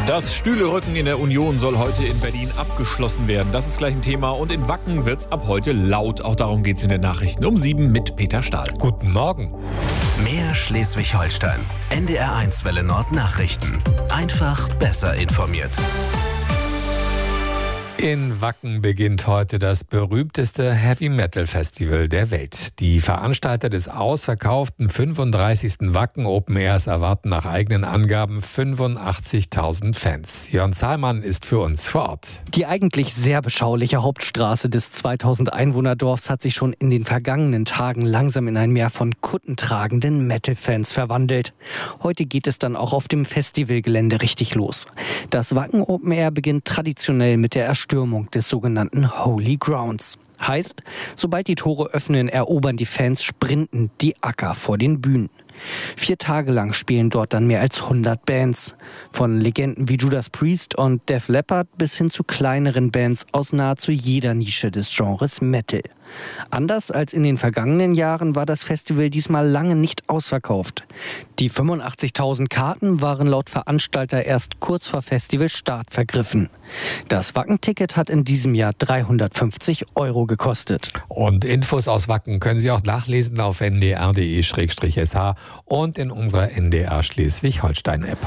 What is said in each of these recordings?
Das Stühlerücken in der Union soll heute in Berlin abgeschlossen werden. Das ist gleich ein Thema. Und in Wacken wird es ab heute laut. Auch darum geht es in den Nachrichten um 7 mit Peter Stahl. Guten Morgen. Mehr Schleswig-Holstein. NDR1 Welle Nord Nachrichten. Einfach besser informiert. In Wacken beginnt heute das berühmteste Heavy-Metal-Festival der Welt. Die Veranstalter des ausverkauften 35. Wacken Open Airs erwarten nach eigenen Angaben 85.000 Fans. Jörn Zahlmann ist für uns vor Ort. Die eigentlich sehr beschauliche Hauptstraße des 2000 Einwohnerdorfs hat sich schon in den vergangenen Tagen langsam in ein Meer von kuttentragenden Metal-Fans verwandelt. Heute geht es dann auch auf dem Festivalgelände richtig los. Das Wacken Open Air beginnt traditionell mit der Erstürmung des sogenannten Holy Grounds. Heißt, sobald die Tore öffnen, erobern die Fans sprintend die Acker vor den Bühnen. 4 Tage lang spielen dort dann mehr als 100 Bands. Von Legenden wie Judas Priest und Def Leppard bis hin zu kleineren Bands aus nahezu jeder Nische des Genres Metal. Anders als in den vergangenen Jahren war das Festival diesmal lange nicht ausverkauft. Die 85.000 Karten waren laut Veranstalter erst kurz vor Festivalstart vergriffen. Das Wacken-Ticket hat in diesem Jahr 350 € gekostet. Und Infos aus Wacken können Sie auch nachlesen auf ndr.de/sh und in unserer NDR Schleswig-Holstein-App.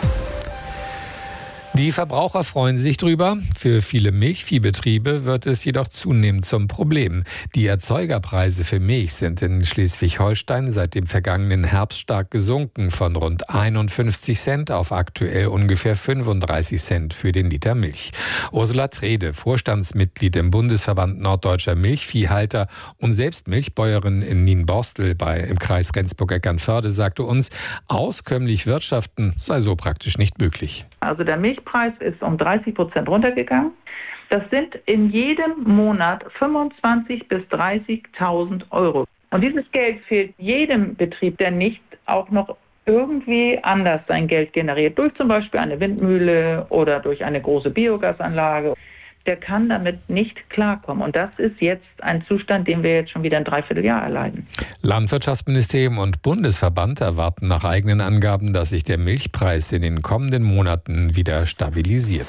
Die Verbraucher freuen sich drüber. Für viele Milchviehbetriebe wird es jedoch zunehmend zum Problem. Die Erzeugerpreise für Milch sind in Schleswig-Holstein seit dem vergangenen Herbst stark gesunken, von rund 51 Cent auf aktuell ungefähr 35 Cent für den Liter Milch. Ursula Trede, Vorstandsmitglied im Bundesverband Norddeutscher Milchviehhalter und selbst Milchbäuerin in Nienborstel im Kreis Rendsburg-Eckernförde, sagte uns, auskömmlich wirtschaften sei so praktisch nicht möglich. Also der Milchpreis ist um 30% runtergegangen. Das sind in jedem Monat 25.000 bis 30.000 €. Und dieses Geld fehlt jedem Betrieb, der nicht auch noch irgendwie anders sein Geld generiert. Durch zum Beispiel eine Windmühle oder durch eine große Biogasanlage. Der kann damit nicht klarkommen. Und das ist jetzt ein Zustand, den wir jetzt schon wieder ein Dreivierteljahr erleiden. Landwirtschaftsministerium und Bundesverband erwarten nach eigenen Angaben, dass sich der Milchpreis in den kommenden Monaten wieder stabilisiert.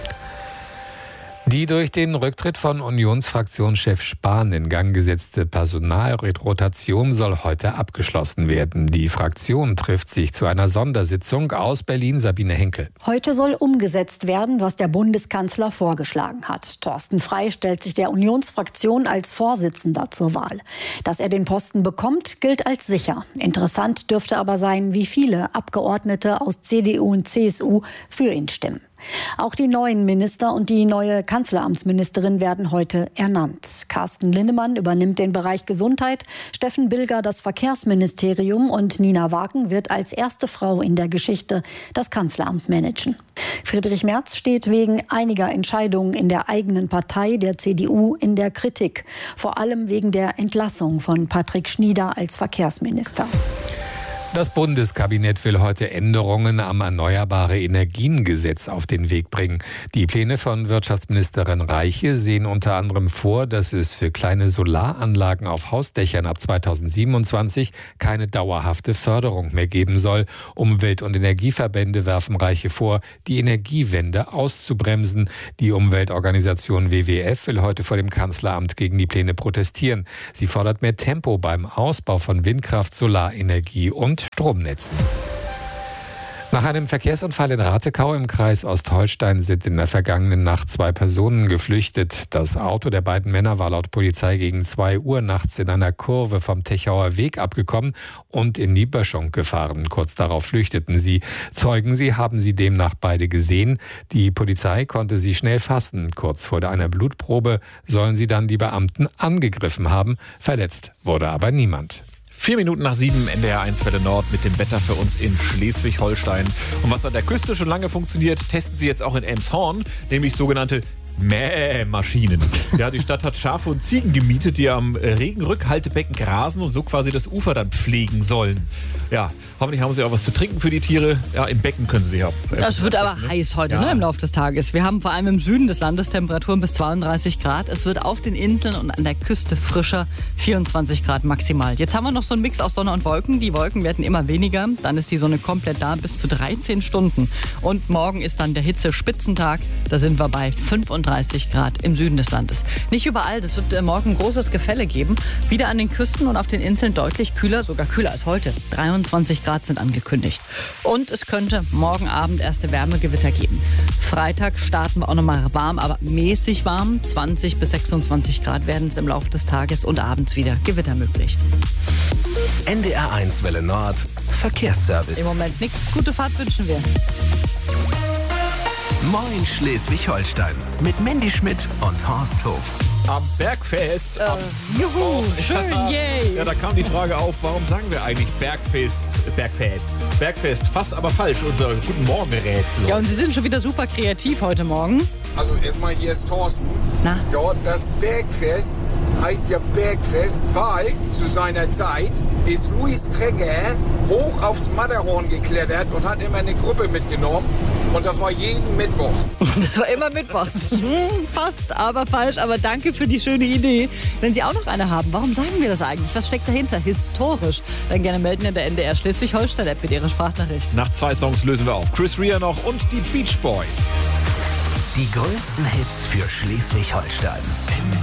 Die durch den Rücktritt von Unionsfraktionschef Spahn in Gang gesetzte Personalrotation soll heute abgeschlossen werden. Die Fraktion trifft sich zu einer Sondersitzung. Aus Berlin Sabine Henkel. Heute soll umgesetzt werden, was der Bundeskanzler vorgeschlagen hat. Thorsten Frey stellt sich der Unionsfraktion als Vorsitzender zur Wahl. Dass er den Posten bekommt, gilt als sicher. Interessant dürfte aber sein, wie viele Abgeordnete aus CDU und CSU für ihn stimmen. Auch die neuen Minister und die neue Kanzleramtsministerin werden heute ernannt. Carsten Linnemann übernimmt den Bereich Gesundheit, Steffen Bilger das Verkehrsministerium und Nina Wagen wird als erste Frau in der Geschichte das Kanzleramt managen. Friedrich Merz steht wegen einiger Entscheidungen in der eigenen Partei, der CDU, in der Kritik. Vor allem wegen der Entlassung von Patrick Schnieder als Verkehrsminister. Das Bundeskabinett will heute Änderungen am Erneuerbare-Energien-Gesetz auf den Weg bringen. Die Pläne von Wirtschaftsministerin Reiche sehen unter anderem vor, dass es für kleine Solaranlagen auf Hausdächern ab 2027 keine dauerhafte Förderung mehr geben soll. Umwelt- und Energieverbände werfen Reiche vor, die Energiewende auszubremsen. Die Umweltorganisation WWF will heute vor dem Kanzleramt gegen die Pläne protestieren. Sie fordert mehr Tempo beim Ausbau von Windkraft, Solarenergie und Stromnetzen. Nach einem Verkehrsunfall in Ratekau im Kreis Ostholstein sind in der vergangenen Nacht 2 Personen geflüchtet. Das Auto der beiden Männer war laut Polizei gegen 2 Uhr nachts in einer Kurve vom Techauer Weg abgekommen und in die Böschung gefahren. Kurz darauf flüchteten sie. Zeugen haben sie demnach beide gesehen. Die Polizei konnte sie schnell fassen. Kurz vor einer Blutprobe sollen sie dann die Beamten angegriffen haben. Verletzt wurde aber niemand. 4 Minuten nach 7, NDR1 Welle Nord mit dem Wetter für uns in Schleswig-Holstein. Und was an der Küste schon lange funktioniert, testen sie jetzt auch in Elmshorn, nämlich sogenannte Mähmaschinen. Ja, die Stadt hat Schafe und Ziegen gemietet, die am Regenrückhaltebecken grasen und so quasi das Ufer dann pflegen sollen. Ja, hoffentlich haben sie auch was zu trinken für die Tiere. Ja, im Becken können sie ja. Es wird aber heiß heute, Ja. im Laufe des Tages. Wir haben vor allem im Süden des Landes Temperaturen bis 32 Grad. Es wird auf den Inseln und an der Küste frischer, 24 Grad maximal. Jetzt haben wir noch so einen Mix aus Sonne und Wolken. Die Wolken werden immer weniger. Dann ist die Sonne komplett da bis zu 13 Stunden. Und morgen ist dann der Hitze-Spitzentag. Da sind wir bei 35 Grad im Süden des Landes. Nicht überall. Das wird morgen ein großes Gefälle geben. Wieder an den Küsten und auf den Inseln deutlich kühler, sogar kühler als heute. 23 Grad sind angekündigt. Und es könnte morgen Abend erste Wärmegewitter geben. Freitag starten wir auch nochmal warm, aber mäßig warm. 20 bis 26 Grad werden es im Laufe des Tages und abends wieder Gewitter möglich. NDR1 Welle Nord, Verkehrsservice. Im Moment nichts. Gute Fahrt wünschen wir. Moin Schleswig-Holstein mit Mandy Schmidt und Horst Hof. Am Bergfest. Juhu, schön, yay. Ja, da kam die Frage auf, warum sagen wir eigentlich Bergfest? Bergfest, fast aber falsch, unser Guten Morgen-Rätsel. Ja, und Sie sind schon wieder super kreativ heute Morgen. Also erstmal, hier ist Thorsten. Na? Ja, das Bergfest heißt ja Bergfest, weil zu seiner Zeit ist Louis Träger hoch aufs Matterhorn geklettert und hat immer eine Gruppe mitgenommen. Und das war jeden Mittwoch. Das war immer mittwochs. Fast, aber falsch. Aber danke für die schöne Idee. Wenn Sie auch noch eine haben, warum sagen wir das eigentlich? Was steckt dahinter? Historisch. Dann gerne melden in der NDR Schleswig-Holstein-App mit Ihrer Sprachnachricht. Nach 2 Songs lösen wir auf. Chris Rea noch und die Beach Boys. Die größten Hits für Schleswig-Holstein.